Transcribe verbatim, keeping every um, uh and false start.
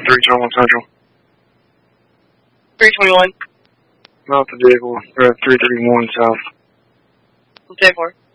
three twenty-one Central. three twenty-one. Not the vehicle. We're at three thirty-one South. ten four.